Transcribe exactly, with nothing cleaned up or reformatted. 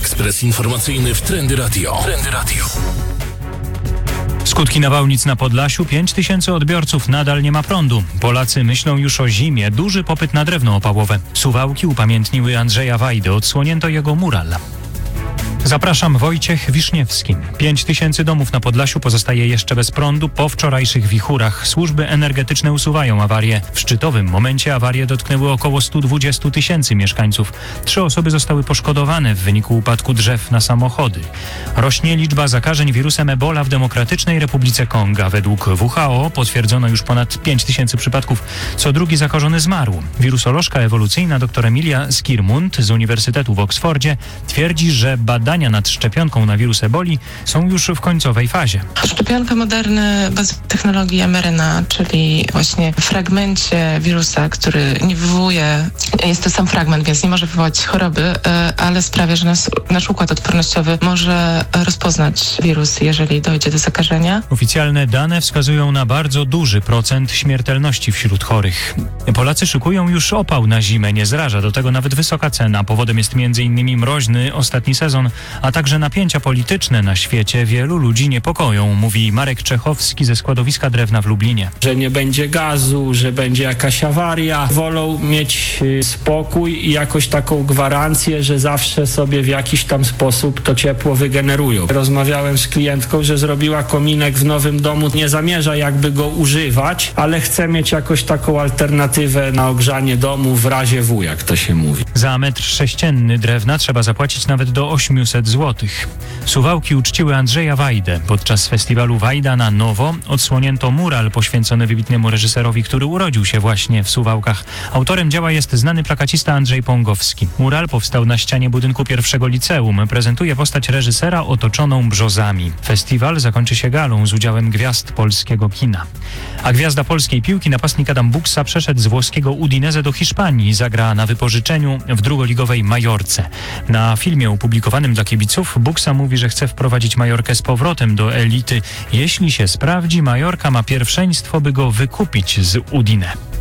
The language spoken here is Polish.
Ekspres informacyjny w Trendy Radio. Trendy Radio. Skutki nawałnic na Podlasiu. pięć tysięcy odbiorców nadal nie ma prądu. Polacy myślą już o zimie. Duży popyt na drewno opałowe. Suwałki upamiętniły Andrzeja Wajdę. Odsłonięto jego mural. Zapraszam, Wojciech Wiszniewski. Pięć tysięcy domów na Podlasiu pozostaje jeszcze bez prądu po wczorajszych wichurach. Służby energetyczne usuwają awarię. W szczytowym momencie awarie dotknęły około sto dwadzieścia tysięcy mieszkańców. Trzy osoby zostały poszkodowane w wyniku upadku drzew na samochody. Rośnie liczba zakażeń wirusem Ebola w Demokratycznej Republice Konga. Według W H O potwierdzono już ponad pięć tysięcy przypadków. Co drugi zakażony zmarł. Wirusolożka ewolucyjna dr Emilia Skirmund z Uniwersytetu w Oksfordzie twierdzi, że badania nad szczepionką na wirus Eboli są już w końcowej fazie. Szczepionka Moderny bazuje na technologii em er en a, czyli właśnie fragmencie wirusa, który nie wywołuje, jest to sam fragment, więc nie może wywołać choroby, ale sprawia, że nas, nasz układ odpornościowy może rozpoznać wirus, jeżeli dojdzie do zakażenia. Oficjalne dane wskazują na bardzo duży procent śmiertelności wśród chorych. Polacy szykują już opał na zimę, nie zraża do tego nawet wysoka cena. Powodem jest między innymi mroźny ostatni sezon, a także napięcia polityczne na świecie wielu ludzi niepokoją, mówi Marek Czechowski ze składowiska drewna w Lublinie. Że nie będzie gazu, że będzie jakaś awaria. Wolą mieć spokój i jakoś taką gwarancję, że zawsze sobie w jakiś tam sposób to ciepło wygenerują. Rozmawiałem z klientką, że zrobiła kominek w nowym domu, nie zamierza jakby go używać, ale chce mieć jakoś taką alternatywę na ogrzanie domu w razie W, jak to się mówi. Za metr sześcienny drewna trzeba zapłacić nawet do osiemset złotych. Suwałki uczciły Andrzeja Wajdę. Podczas festiwalu Wajda na Nowo odsłonięto mural poświęcony wybitnemu reżyserowi, który urodził się właśnie w Suwałkach. Autorem dzieła jest znany plakacista Andrzej Pągowski. Mural powstał na ścianie budynku pierwszego liceum. Prezentuje postać reżysera otoczoną brzozami. Festiwal zakończy się galą z udziałem gwiazd polskiego kina. A gwiazda polskiej piłki, napastnik Adam Buksa, przeszedł z włoskiego Udinese do Hiszpanii. Zagra na wypożyczeniu w drugoligowej Majorce. Na filmie opublikowanym dla kibiców Buksa mówi, że chce wprowadzić Majorkę z powrotem do elity. Jeśli się sprawdzi, Majorka ma pierwszeństwo, by go wykupić z Udine.